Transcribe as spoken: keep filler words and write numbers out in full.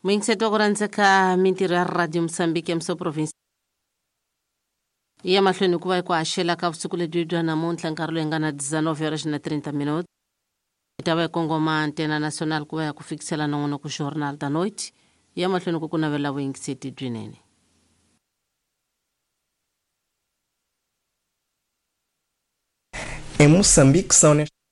Mwingiseto kuranzeka mintiro ya Radio Msambiki mso provinsi iya mahlweni kuva kwa ashela ka vusiku ledwi namuntlha nkarhi lowu nga na dezenove horas na trinta minutos itava ikongoma antena nacional kuva ya kufikisela nongono ku Jornal da Noite iya mahlweni ku kunavela wingiseti dwinene Em Moçambique são